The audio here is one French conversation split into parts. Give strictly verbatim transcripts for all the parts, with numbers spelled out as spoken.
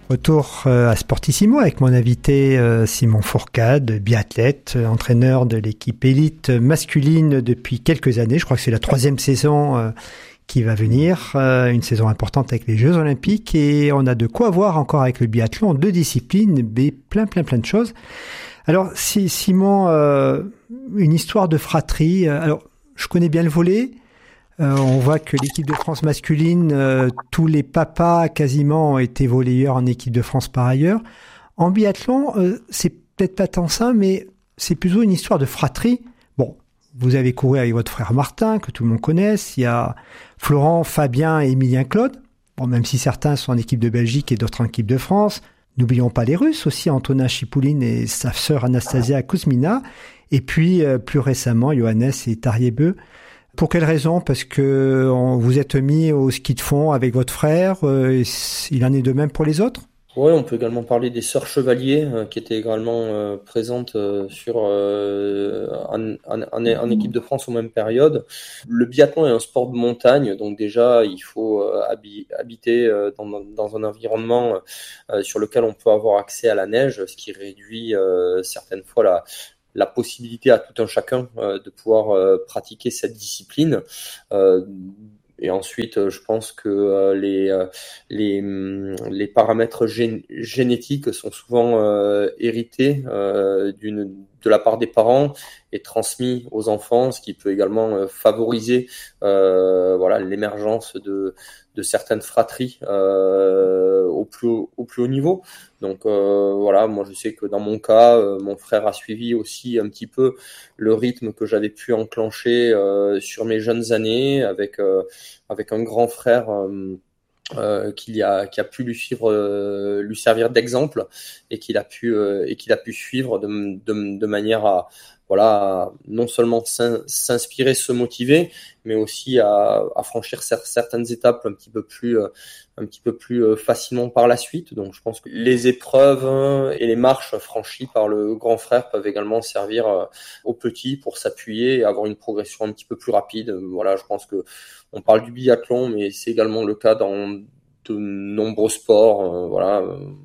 Retour euh, à Sportissimo avec mon invité euh, Simon Fourcade, biathlète, euh, entraîneur de l'équipe élite masculine depuis quelques années. Je crois que c'est la troisième saison euh, qui va venir, euh, une saison importante avec les Jeux Olympiques, et on a de quoi voir encore avec le biathlon, deux disciplines, mais plein plein plein de choses. Alors si, Simon, euh, une histoire de fratrie. Alors je connais bien le volley. Euh, on voit que l'équipe de France masculine, euh, tous les papas quasiment ont été volleyeurs en équipe de France par ailleurs. En biathlon, euh, c'est peut-être pas tant ça, mais c'est plutôt une histoire de fratrie. Bon, vous avez couru avec votre frère Martin, que tout le monde connaisse. Il y a Florent, Fabien et Emilien Claude. Bon, même si certains sont en équipe de Belgique et d'autres en équipe de France. N'oublions pas les Russes aussi, Antonin Chipouline et sa sœur Anastasia Kuzmina. Et puis, euh, plus récemment, Johannes et Tariebeu. Pour quelle raison ? Parce que vous êtes mis au ski de fond avec votre frère, euh, il en est de même pour les autres ? Oui, on peut également parler des sœurs Chevalier euh, qui étaient également euh, présentes euh, sur euh, en, en, en équipe de France aux mêmes périodes. Le biathlon est un sport de montagne, donc déjà il faut euh, habi- habiter euh, dans, dans un environnement euh, sur lequel on peut avoir accès à la neige, ce qui réduit euh, certaines fois la la possibilité à tout un chacun euh, de pouvoir euh, pratiquer cette discipline. Euh, et ensuite, je pense que euh, les, euh, les, les paramètres gén- génétiques sont souvent euh, hérités euh, d'une, de la part des parents et transmis aux enfants, ce qui peut également euh, favoriser euh, voilà, l'émergence de, de certaines fratries euh, au, plus haut, au plus haut niveau. Donc euh, voilà, moi je sais que dans mon cas, euh, mon frère a suivi aussi un petit peu le rythme que j'avais pu enclencher euh, sur mes jeunes années avec euh, avec un grand frère euh, euh, qui a qui a pu lui suivre, euh, lui servir d'exemple et qu'il a pu euh, et qu'il a pu suivre de de, de manière à voilà, non seulement s'inspirer, se motiver, mais aussi à, à franchir certaines étapes un petit peu plus, un petit peu plus facilement par la suite. Donc, je pense que les épreuves et les marches franchies par le grand frère peuvent également servir aux petits pour s'appuyer et avoir une progression un petit peu plus rapide. Voilà, je pense que on parle du biathlon, mais c'est également le cas dans de nombreux sports. Voilà,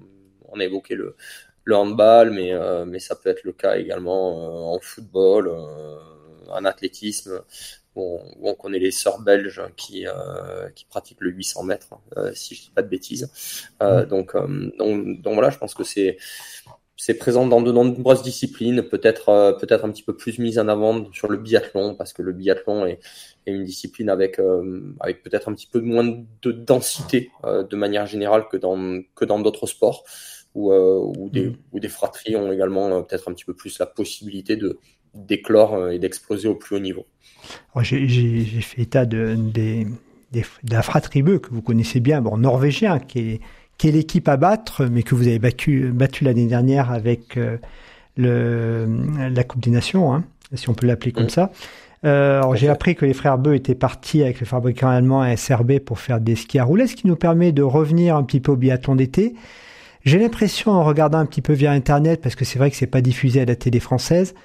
on a évoqué le le handball, mais euh, mais ça peut être le cas également euh, en football, euh, en athlétisme, où on, où on connaît les sœurs belges qui euh, qui pratiquent le huit cents mètres, euh, si je dis pas de bêtises. Euh, donc, euh, donc donc voilà, je pense que c'est c'est présent dans de nombreuses disciplines, peut-être euh, peut-être un petit peu plus mise en avant sur le biathlon, parce que le biathlon est, est une discipline avec euh, avec peut-être un petit peu moins de densité euh, de manière générale que dans que dans d'autres sports. Où, euh, où, des, mmh. où des fratries ont également euh, peut-être un petit peu plus la possibilité de d'éclore euh, et d'exploser au plus haut niveau. Alors, j'ai, j'ai, j'ai fait état de, de, de, de la fratrie Beu, que vous connaissez bien, bon, norvégien, qui est, qui est l'équipe à battre, mais que vous avez battu, battu l'année dernière avec euh, le, la Coupe des Nations, hein, si on peut l'appeler comme mmh. ça. Euh, alors, j'ai appris que les frères Beu étaient partis avec le fabricant allemand S R B pour faire des skis à roulettes, ce qui nous permet de revenir un petit peu au biathlon d'été. J'ai l'impression, en regardant un petit peu via Internet, parce que c'est vrai que c'est pas diffusé à la télé française,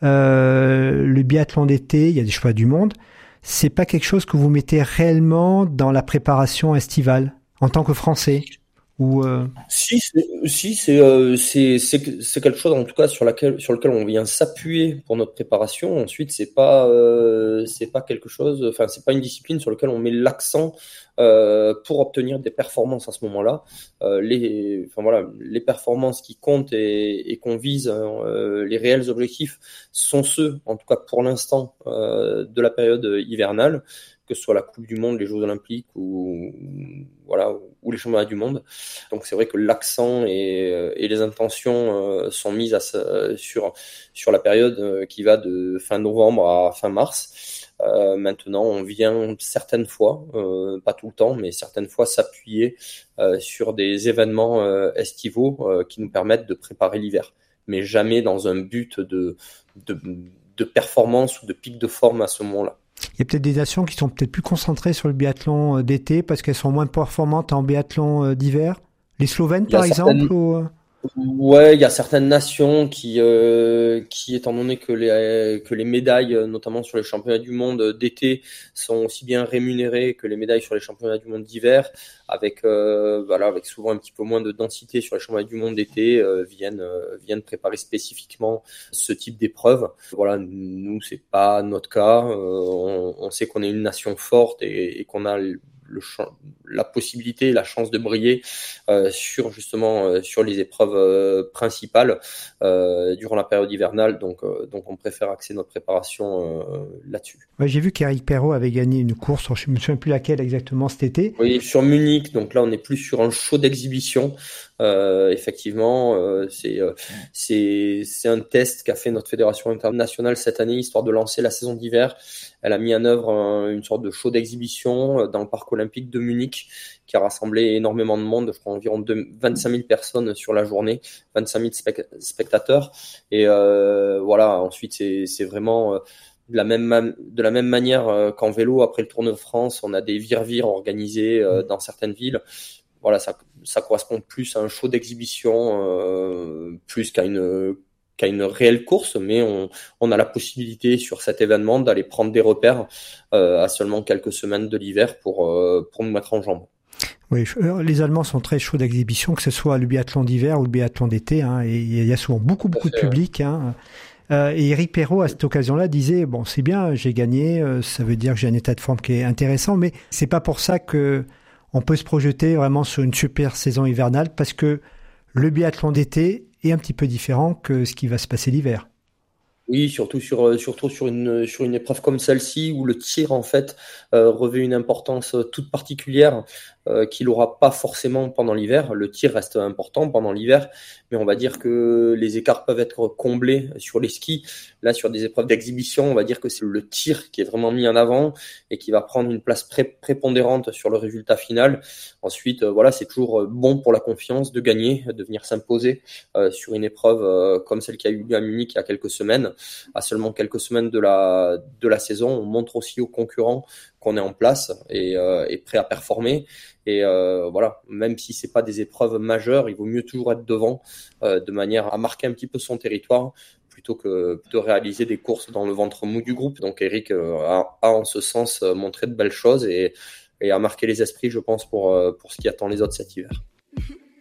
euh, le biathlon d'été, il y a des choix du monde, c'est pas quelque chose que vous mettez réellement dans la préparation estivale, en tant que Français ou euh... Si, c'est, si c'est, euh, c'est, c'est, c'est quelque chose en tout cas sur, laquelle, sur lequel on vient s'appuyer pour notre préparation. Ensuite, c'est pas, euh, c'est pas quelque chose, enfin, c'est pas une discipline sur laquelle on met l'accent euh, pour obtenir des performances à ce moment-là. Euh, les, enfin voilà, les performances qui comptent et, et qu'on vise, euh, les réels objectifs sont ceux, en tout cas pour l'instant, euh, de la période hivernale, que ce soit la Coupe du Monde, les Jeux Olympiques ou voilà ou les Championnats du Monde. Donc c'est vrai que l'accent et, et les intentions euh, sont mises à, sur sur la période qui va de fin novembre à fin mars. Euh, maintenant, on vient certaines fois, euh, pas tout le temps, mais certaines fois s'appuyer euh, sur des événements euh, estivaux euh, qui nous permettent de préparer l'hiver, mais jamais dans un but de de, de performance ou de pic de forme à ce moment-là. Il y a peut-être des nations qui sont peut-être plus concentrées sur le biathlon d'été parce qu'elles sont moins performantes en biathlon d'hiver. Les Slovènes, par exemple ou... Ouais, il y a certaines nations qui, euh, qui, étant donné que les, que les médailles, notamment sur les championnats du monde d'été, sont aussi bien rémunérées que les médailles sur les championnats du monde d'hiver, avec, euh, voilà, avec souvent un petit peu moins de densité sur les championnats du monde d'été, euh, viennent, euh, viennent préparer spécifiquement ce type d'épreuve. Voilà, nous, c'est pas notre cas. Euh, on, on sait qu'on est une nation forte et, et qu'on a le, le la possibilité, la chance de briller euh, sur justement euh, sur les épreuves euh, principales euh, durant la période hivernale. Donc, euh, donc on préfère axer notre préparation euh, là-dessus. Ouais, j'ai vu qu'Éric Perrault avait gagné une course, je ne me souviens plus laquelle exactement cet été. Oui, sur Munich, donc là on est plus sur un show d'exhibition. Euh, effectivement, euh, c'est euh, c'est c'est un test qu'a fait notre fédération internationale cette année, histoire de lancer la saison d'hiver. Elle a mis en œuvre un, une sorte de show d'exhibition dans le parc olympique de Munich, qui a rassemblé énormément de monde, je crois environ vingt-cinq mille personnes sur la journée, vingt-cinq mille spect- spectateurs. Et euh, voilà, ensuite c'est c'est vraiment euh, de la même de la même manière euh, qu'en vélo, après le Tour de France, on a des vire-vire organisés euh, dans certaines villes. Voilà, ça, ça correspond plus à un show d'exhibition, euh, plus qu'à une qu'à une réelle course, mais on, on a la possibilité sur cet événement d'aller prendre des repères euh, à seulement quelques semaines de l'hiver pour euh, pour nous mettre en jambes. Oui, les Allemands sont très chauds d'exhibition, que ce soit le biathlon d'hiver ou le biathlon d'été, hein, et il y a souvent beaucoup beaucoup de public. Hein. Euh, et Éric Perrault, à cette occasion-là, disait, bon, c'est bien, j'ai gagné, euh, ça veut dire que j'ai un état de forme qui est intéressant, mais c'est pas pour ça que on peut se projeter vraiment sur une super saison hivernale, parce que le biathlon d'été est un petit peu différent que ce qui va se passer l'hiver. Oui, surtout sur surtout sur une sur une épreuve comme celle-ci où le tir en fait euh, revêt une importance toute particulière euh, qu'il aura pas forcément pendant l'hiver. Le tir reste important pendant l'hiver, mais on va dire que les écarts peuvent être comblés sur les skis. Là, sur des épreuves d'exhibition, on va dire que c'est le tir qui est vraiment mis en avant et qui va prendre une place pré- prépondérante sur le résultat final. Ensuite, euh, voilà, c'est toujours bon pour la confiance de gagner, de venir s'imposer euh, sur une épreuve euh, comme celle qui a eu lieu à Munich il y a quelques semaines. À seulement quelques semaines de la de la saison, on montre aussi aux concurrents qu'on est en place et, euh, et prêt à performer. Et euh, voilà, même si c'est pas des épreuves majeures, il vaut mieux toujours être devant euh, de manière à marquer un petit peu son territoire plutôt que de réaliser des courses dans le ventre mou du groupe. Donc Eric euh, a, a en ce sens montré de belles choses et, et a marqué les esprits, je pense, pour, pour ce qui attend les autres cet hiver.